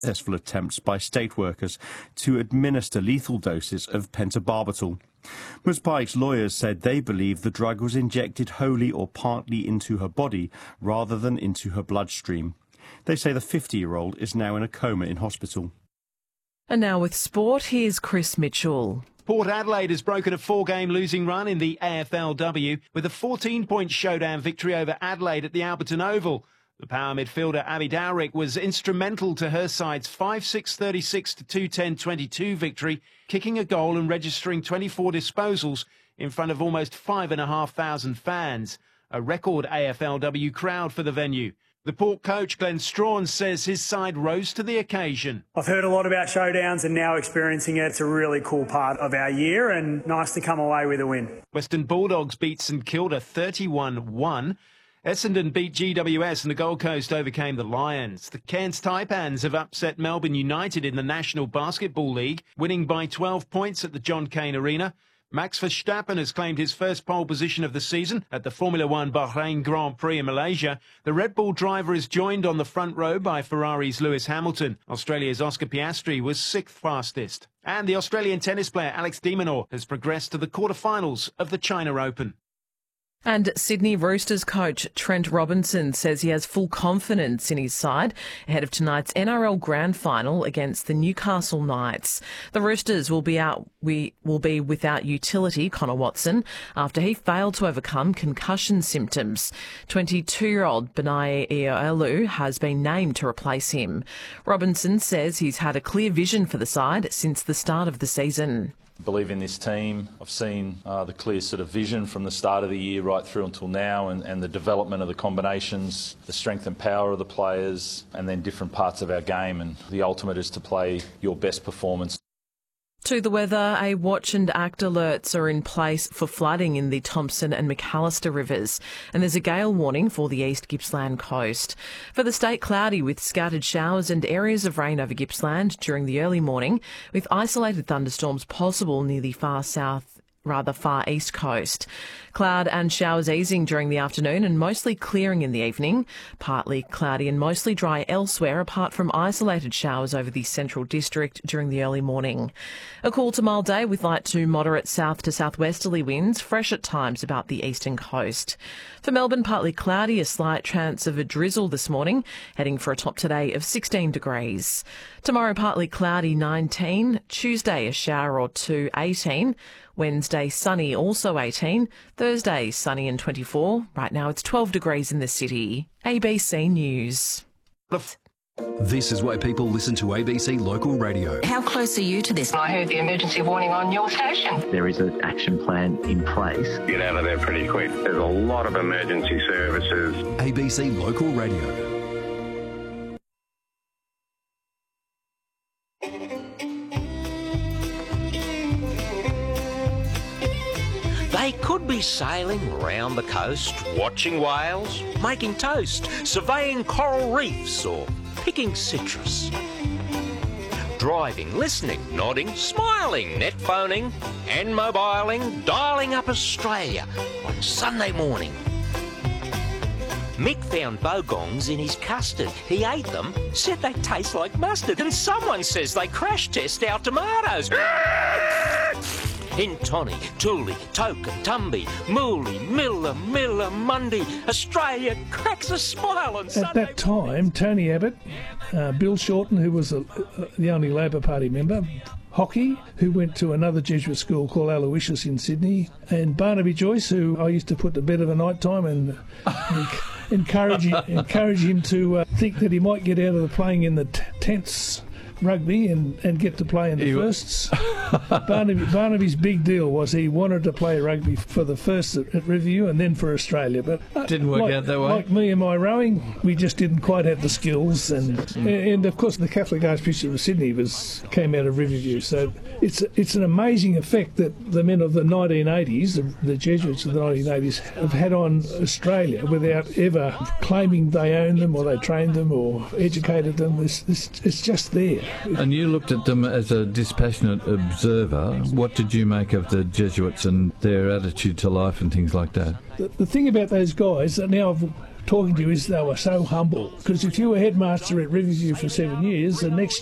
successful attempts by state workers to administer lethal doses of pentobarbital. Ms Pike's lawyers said they believe the drug was injected wholly or partly into her body rather than into her bloodstream. They say the 50-year-old is now in a coma in hospital. And now with sport, here's Chris Mitchell. Port Adelaide has broken a 4-game losing run in the AFLW with a 14-point showdown victory over Adelaide at the Alberton Oval. The power midfielder Abby Dowrick was instrumental to her side's 5-6-36 to 2-10-22 victory, kicking a goal and registering 24 disposals in front of almost 5,500 fans. A record AFLW crowd for the venue. The Port coach, Glenn Strawn, says his side rose to the occasion. I've heard a lot about showdowns and now experiencing it. It's a really cool part of our year and nice to come away with a win. Western Bulldogs beat St Kilda 31-1. Essendon beat GWS and the Gold Coast overcame the Lions. The Cairns Taipans have upset Melbourne United in the National Basketball League, winning by 12 points at the John Cain Arena. Max Verstappen has claimed his first pole position of the season at the Formula One Bahrain Grand Prix in Malaysia. The Red Bull driver is joined on the front row by Ferrari's Lewis Hamilton. Australia's Oscar Piastri was 6th fastest. And the Australian tennis player Alex de Minaur has progressed to the quarterfinals of the China Open. And Sydney Roosters coach Trent Robinson says he has full confidence in his side ahead of tonight's NRL Grand Final against the Newcastle Knights. The Roosters will be without utility Connor Watson after he failed to overcome concussion symptoms. 22-year-old Benai Ioelu has been named to replace him. Robinson says he's had a clear vision for the side since the start of the season. Believe in this team. I've seen the clear sort of vision from the start of the year right through until now, and the development of the combinations, the strength and power of the players, and then different parts of our game. And the ultimate is to play your best performance. To the weather, a watch and act alerts are in place for flooding in the Thompson and McAllister rivers, and there's a gale warning for the East Gippsland coast. For the state, cloudy with scattered showers and areas of rain over Gippsland during the early morning, with isolated thunderstorms possible near the far east coast. Cloud and showers easing during the afternoon and mostly clearing in the evening. Partly cloudy and mostly dry elsewhere, apart from isolated showers over the central district during the early morning. A cool to mild day with light to moderate south to southwesterly winds, fresh at times about the eastern coast. For Melbourne, partly cloudy, a slight chance of a drizzle this morning, heading for a top today of 16 degrees. Tomorrow, partly cloudy, 19. Tuesday, a shower or two, 18. Wednesday, sunny, also 18. Thursday, sunny and 24. Right now it's 12 degrees in the city. ABC News. This is why people listen to ABC Local Radio. How close are you to this? I heard the emergency warning on your station. There is an action plan in place. Get out of there pretty quick. There's a lot of emergency services. ABC Local Radio. They could be sailing round the coast, watching whales, making toast, surveying coral reefs or picking citrus. Driving, listening, nodding, smiling, net phoning and mobiling, dialing up Australia on Sunday morning. Mick found bogongs in his custard. He ate them, said they taste like mustard, and someone says they crash test our tomatoes. In Tawny, Tooly, Toka, Tumby, Mooley, Miller, Mundy, Australia cracks a smile on Sunday. At that time, Tony Abbott, Bill Shorten, who was the only Labor Party member, Hockey, who went to another Jesuit school called Aloysius in Sydney, and Barnaby Joyce, who I used to put to bed of a night time and encourage him to think that he might get out of the playing in the tents rugby and get to play in the firsts. Barnaby's big deal was he wanted to play rugby for the firsts at Review and then for Australia, but didn't work out that way. Like me and my rowing, we just didn't quite have the skills, and of course the Catholic Archbishop of Sydney came out of Riverview, so it's an amazing effect that the men of the 1980s, the Jesuits of the 1980s, have had on Australia without ever claiming they owned them or they trained them or educated them. It's just there. And you looked at them as a dispassionate observer. What did you make of the Jesuits and their attitude to life and things like that? The thing about those guys, now talking to you is they were so humble. Because if you were headmaster at Riverview for 7 years, the next